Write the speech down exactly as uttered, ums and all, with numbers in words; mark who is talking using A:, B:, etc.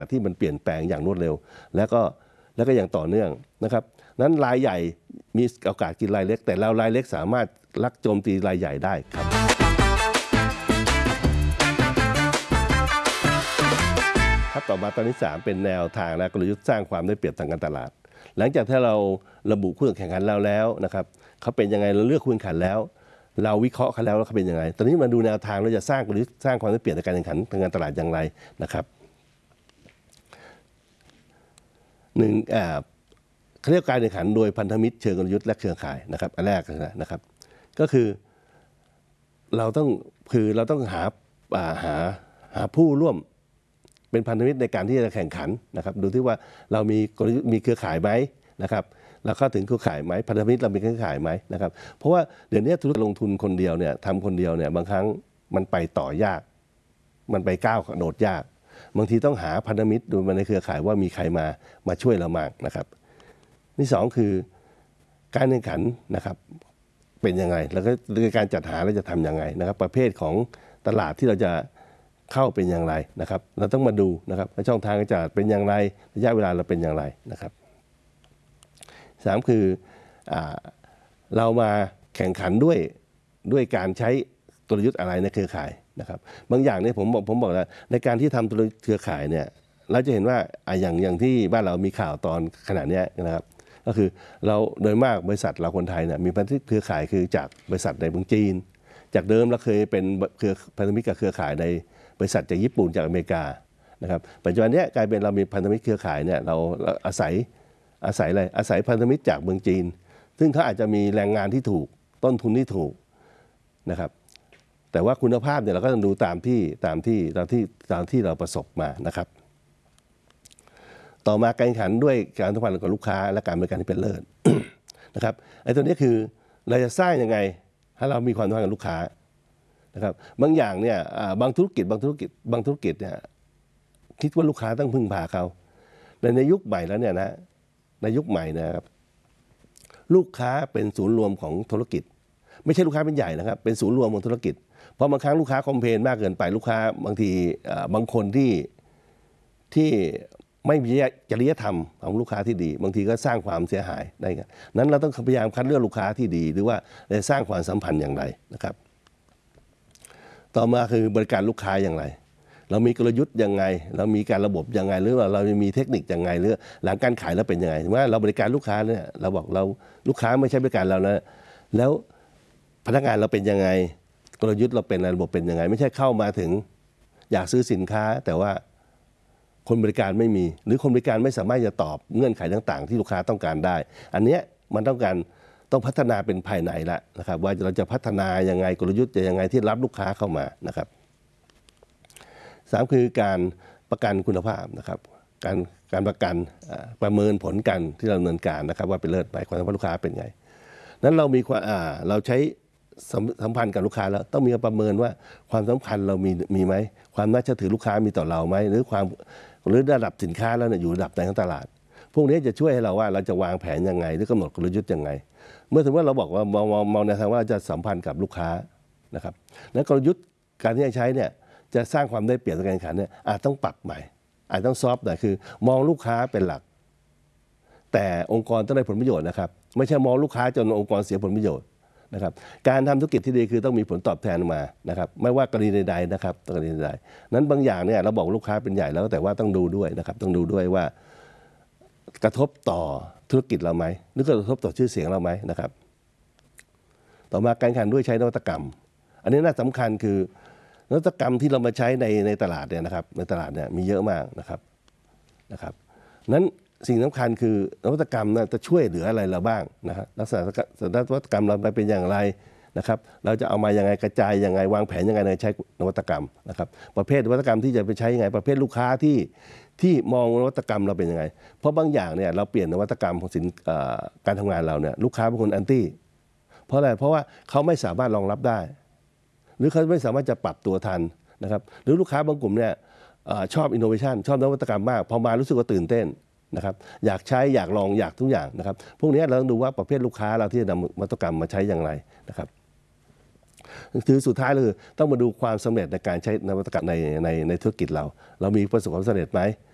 A: ที่มันเปลี่ยนแปลงอย่างรวดเร็วแล้วก็แล้วก็อย่างต่อเนื่องนะครับนั้นรายใหญ่มีโอกาสกินรายเล็กแต่เรารายเล็กสามารถลักโจมตีรายใหญ่ได้ครับครับต่อมาตอนที่สามเป็นแนวทางและกลยุทธ์สร้างความได้เปรียบทางการตลาดหลังจากที่เราระบุคู่แข่งขันเราแล้วนะครับเขาเป็นยังไงเราเลือกคู่แข่งขันแล้วเราวิเคราะห์เขาแล้วว่าเขาเป็นยังไงตอนนี้มาดูแนวทางเราจะสร้างกลยุทธ์สร้างความได้เปรียบในการแข่งขันทางการตลาดอย่างไรนะครับหนึ่งอ่าเขาเรียกการแข่งขันโดยพันธมิตรเชิงกลยุทธ์และเครือข่ายนะครับอันแรกนะครับก็คือเราต้องคือเราต้องหาหาหาผู้ร่วมเป็นพันธมิตรในการที่จะแข่งขันนะครับดูที่ว่าเรามีกลยุทธ์มีเครือข่ายไหมนะครับเราเข้าถึงเครือข่ายไหมพันธมิตรเรามีเครือข่ายไหมนะครับเพราะว่าเดี๋ยวนี้ธุรกิจลงทุนคนเดียวเนี่ยทำคนเดียวเนี่ยบางครั้งมันไปต่อยากมันไปก้าวกระโดดยากบางทีต้องหาพันธมิตรดูมาในเครือข่ายว่ามีใครมามาช่วยเรามากนะครับที่สองคือการแข่งขันนะครับเป็นยังไงแล้วก็การจัดหาเราจะทำยังไงนะครับประเภทของตลาดที่เราจะเข้าเป็นอย่างไรนะครับเราต้องมาดูนะครับช่องทางการจัดเป็นอย่างไรระยะเวลาเราเป็นอย่างไรนะครับสามคือเรามาแข่งขันด้วยด้วยการใช้กลยุทธ์อะไรในเครือข่ายนะครับบางอย่างเนี่ยผมบอกผมบอกแล้วในการที่ทำตัวเครือข่ายเนี่ยเราจะเห็นว่าอย่างอย่างที่บ้านเรามีข่าวตอนขณะนี้นะครับก็คือเราโดยมากบริษัทเราคนไทยเนี่ยมีพันธมิตรเครือข่ายคือจากบริษัทในเมืองจีนจากเดิมเราเคยเป็นเครือพันธมิตรกับเครือข่ายในบริษัทจากญี่ปุ่นจากอเมริกานะครับปัจจุบันนี้กลายเป็นเรามีพันธมิตรเครือข่ายเนี่ยเราอาศัยอาศัยอะไรอาศัยพันธมิตรจากเมืองจีนซึ่งเขาอาจจะมีแรงงานที่ถูกต้นทุนที่ถูกนะครับแต่ว่าคุณภาพเนี่ยเราก็ต้องดูตามที่ตามที่ตามที่ตามที่เราประสบมานะครับต่อมาการแข่งขันด้วยการสัมพันธ์กับลูกค้าและการบริการที่เป็นเลิศ นะครับไอ้ตัวนี้คือเราจะสร้างยังไงให้เรามีความสัมพันธ์กับลูกค้านะครับบางอย่างเนี่ยบางธุรกิจบางธุรกิจบางธุรกิจเนี่ยคิดว่าลูกค้าต้องพึ่งพาเขาในในยุคใหม่แล้วเนี่ยนะในยุคใหม่นะครับลูกค้าเป็นศูนย์รวมของธุรกิจไม่ใช่ลูกค้าเป็นใหญ่นะครับเป็นศูนย์รวมของธุรกิจเพราะบางครั้งลูกค้าคอมเพลนมากเกินไปลูกค้าบางทีบางคนที่ที่ไม่มีจริยธรรมของลูกค้าที่ดีบางทีก็สร้างความเสียหายได้กันนั้นเราต้องพยายามคัดเลือกลูกค้าที่ดีหรือว่าได้สร้างความสัมพันธ์อย่างไรนะครับต่อมาคือบริการลูกค้าอย่างไรเรามีกลยุทธ์ยังไงเรามีการระบบยังไงหรือว่าเรามีเทคนิคยังไงหรือหลังการขายแล้วเป็นยังไงว่าเราบริการลูกค้าเนี่ยเราบอกเราลูกค้าไม่ใช่บริการเรานะแล้วพนักงานเราเป็นยังไงกลยุทธ์เราเป็นระบบเป็นยังไงไม่ใช่เข้ามาถึงอยากซื้อสินค้าแต่ว่าคนบริการไม่มีหรือคนบริการไม่สามารถจะตอบเงื่อนไขต่างๆที่ลูกค้าต้องการได้อันเนี้ยมันต้องการต้องพัฒนาเป็นภายในละนะครับว่าเราจะพัฒนายังไงกลยุทธ์จะยังไงที่รับลูกค้าเข้ามานะครับสามคือการประกันคุณภาพนะครับการการประกันประเมินผลกันที่เราดำเนินการนะครับว่าเป็นเลิศไปความสัมพันธ์ลูกค้าเป็นไงนั้นเรามีความเราใช้สัมพันธ์กับลูกค้าแล้วต้องมีการประเมินว่าความสัมพันธ์เรามีมีไหมความน่าเชื่อถือลูกค้ามีต่อเราไหมหรือความหรือระดับสินค้าแล้วเนี่ยอยู่ระดับไหนของตลาดพวกนี้จะช่วยให้เราว่าเราจะวางแผนยังไงหรือกำหนดกลยุทธ์ยังไงเมื่อถึงว่าเราบอกว่ามองมองในทางว่าจะสัมพันธ์กับลูกค้านะครับและกลยุทธ์การที่จะใช้เนี่ยจะสร้างความได้เปรียบในการแข่งขันเนี่ยอาจต้องปรับใหม่อาจต้องซอฟต์หน่อยคือมองลูกค้าเป็นหลักแต่องค์กรต้องได้ผลประโยชน์นะครับไม่ใช่มองลูกค้าจนองค์กรเสียผลประโยชน์นะครับการทำธุรกิจที่ดีคือต้องมีผลตอบแทนมานะครับไม่ว่ากรณีใดๆนะครับกรณีใดนั้นบางอย่างเนี่ยเราบอกลูกค้าเป็นใหญ่แล้วแต่ว่าต้องดูด้วยนะครับต้องดูด้วยว่ากระทบต่อธุรกิจเราไหมหรือกระทบต่อชื่อเสียงเราไหมนะครับต่อมาการแข่งขันด้วยใช้นวัตกรรมอันนี้น่าสำคัญคือนวัตกรรมที่เรามาใช้ในในตลาดเนี่ยนะครับในตลาดเนี่ยมีเยอะมากนะครับนะครับนั้นสิ่งสำคัญคือนวัตกรรมน่ะจะช่วยเหลืออะไรเราบ้างนะครับลักษณะนวัตกรรมเราเป็นอย่างไรนะครับเราจะเอามายังไงกระจายยังไงวางแผนยังไงในใช้นวัตกรรมนะครับประเภทนวัตกรรมที่จะไปใช้ยังไงประเภทลูกค้าที่ที่มองนวัตกรรมเราเป็นยังไงเพราะบางอย่างเนี่ยเราเปลี่ยนนวัตกรรมของสินการทำงานเราเนี่ยลูกค้าบางคนแอนตี้เพราะอะไรเพราะว่าเขาไม่สามารถรองรับได้หรือเขาไม่สามารถจะปรับตัวทันนะครับหรือลูกค้าบางกลุ่มเนี่ยชอบอินโนเวชันชอบนวัตกรรมมากพอมารู้สึกว่าตื่นเต้นนะครับอยากใช้อยากลองอยากทุกอย่างนะครับพวกนี้เราต้องดูว่าประเภทลูกค้าเราที่จะนำนวัตกรรมมาใช้อย่างไรนะครับคือสุดท้ายเลยต้องมาดูความสำเร็จในการใช้นวัตกรรมในในในธุรกิจเราเรามีประสบความสำเร็จไหม